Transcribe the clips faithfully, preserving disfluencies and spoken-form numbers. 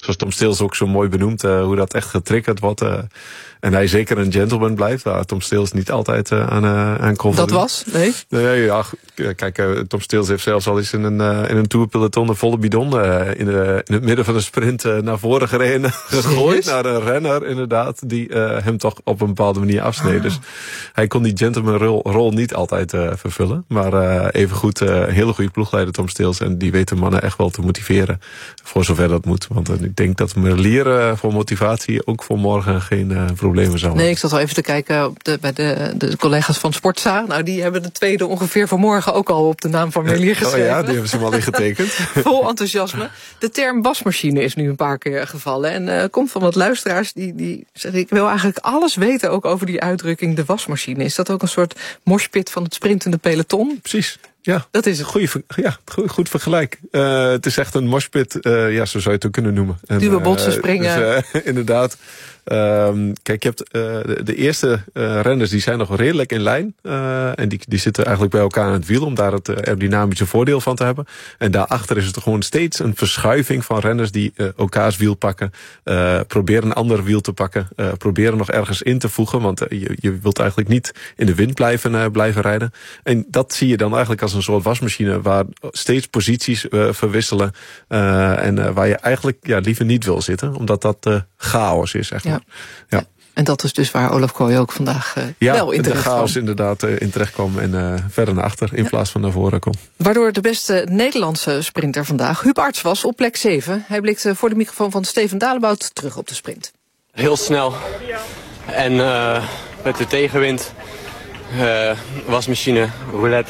zoals Tom Steels ook zo mooi benoemt, uh, hoe dat echt getriggerd wordt. Uh, en hij zeker een gentleman blijft, waar Tom Steels niet altijd uh, aan, uh, aan kon Dat was? Nee? Nee, ja, kijk, uh, Tom Steels heeft zelfs al eens in een, uh, in een tourpeloton een volle bidon uh, in, de, in het midden van de sprint uh, naar voren gereden, gegooid naar een renner inderdaad, die uh, hem toch op een bepaalde manier afsneed. Ah. Dus hij kon die gentleman rol, rol niet altijd uh, vervullen. Maar uh, even goed, uh, een hele goede ploegleider Tom Steels. En die weet de mannen echt wel te motiveren, voor zover dat moet. Want uh, ik denk dat Merlier uh, voor motivatie ook voor morgen geen uh, problemen zal hebben. Nee, ik zat al even te kijken op de, bij de, de collega's van Sportza. Nou, die hebben de tweede ongeveer vanmorgen ook al op de naam van Merlier geschreven. Oh ja, die hebben ze hem al ingetekend. Vol enthousiasme. De term wasmachine is nu een paar keer gevallen. En uh, komt van wat luisteraars die, die zeggen, ik wil eigenlijk alles weten ook over die uitdrukking de wasmachine. Is dat ook een soort moshpit van het sprintende peloton? Precies. Ja, dat is het. Goeie, ja, goed, goed vergelijk. Uh, het is echt een moshpit, uh, ja, zo zou je het ook kunnen noemen. Duwen, botsen, springen. Dus, uh, inderdaad. Um, kijk, je hebt uh, de, de eerste uh, renners die zijn nog redelijk in lijn. Uh, en die, die zitten eigenlijk bij elkaar aan het wiel om daar het uh, aerodynamische voordeel van te hebben. En daarachter is het gewoon steeds een verschuiving van renners die uh, elkaars wiel pakken. Uh, proberen een ander wiel te pakken. Uh, proberen nog ergens in te voegen. Want uh, je, je wilt eigenlijk niet in de wind blijven, uh, blijven rijden. En dat zie je dan eigenlijk als een soort wasmachine waar steeds posities uh, verwisselen. Uh, en uh, waar je eigenlijk ja, liever niet wil zitten. Omdat dat uh, chaos is, zeg maar. Ja. Ja. En dat is dus waar Olaf Kooi ook vandaag uh, ja, wel in terecht de chaos kwam. inderdaad uh, in terecht kwam en uh, verder naar achter in ja. plaats van naar voren kwam. Waardoor de beste Nederlandse sprinter vandaag Huub Arts was op plek zeven. Hij blikte voor de microfoon van Steven Dalebout terug op de sprint. Heel snel en uh, met de tegenwind, uh, wasmachine, roulette.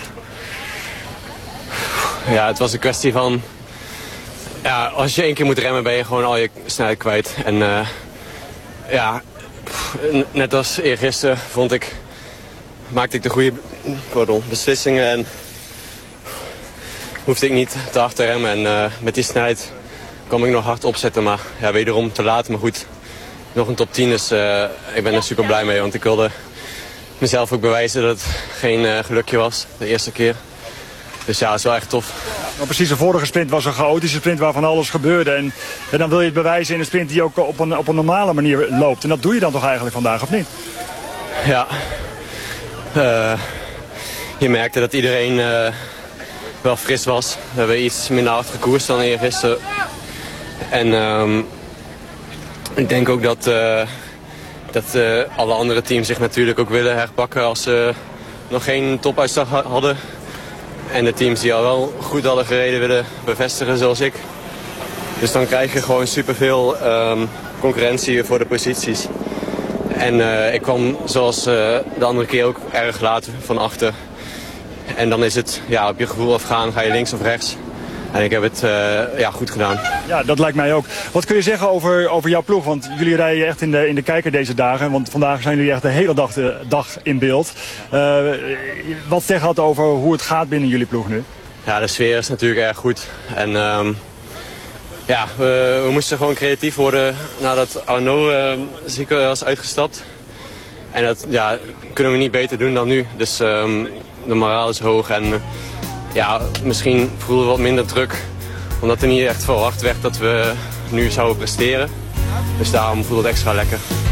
Ja, het was een kwestie van, ja, als je één keer moet remmen ben je gewoon al je snelheid kwijt. En uh, ja, net als eergisteren vond ik, maakte ik de goede pardon, beslissingen en hoefde ik niet te hard te remmen. En uh, met die snelheid kwam ik nog hard opzetten, maar ja, wederom te laat. Maar goed, nog een top tien, dus uh, ik ben er super blij mee. Want ik wilde mezelf ook bewijzen dat het geen uh, gelukje was, de eerste keer. Dus ja, het is wel echt tof. Nou, precies, de vorige sprint was een chaotische sprint waarvan alles gebeurde. En, en dan wil je het bewijzen in een sprint die ook op een, op een normale manier loopt. En dat doe je dan toch eigenlijk vandaag, of niet? Ja. Uh, je merkte dat iedereen uh, wel fris was. We hebben iets minder hard gekoerst dan eergisteren. En um, ik denk ook dat, uh, dat uh, alle andere teams zich natuurlijk ook willen herpakken als ze nog geen topuitslag ha- hadden. En de teams die al wel goed hadden gereden willen bevestigen zoals ik. Dus dan krijg je gewoon superveel um, concurrentie voor de posities. En uh, ik kwam zoals uh, de andere keer ook erg laat van achter. En dan is het ja, op je gevoel afgaan, ga je links of rechts. En ik heb het uh, ja, goed gedaan. Ja, dat lijkt mij ook. Wat kun je zeggen over, over jouw ploeg? Want jullie rijden echt in de, in de kijker deze dagen. Want vandaag zijn jullie echt de hele dag, de, dag in beeld. Uh, wat zeg je over hoe het gaat binnen jullie ploeg nu? Ja, de sfeer is natuurlijk erg goed. En um, ja, we, we moesten gewoon creatief worden nadat Arnaud uh, ziek was uitgestapt. En dat ja, kunnen we niet beter doen dan nu. Dus um, de moraal is hoog en... Uh, Ja, misschien voelden we wat minder druk. Omdat er niet echt verwacht werd dat we nu zouden presteren. Dus daarom voelde het extra lekker.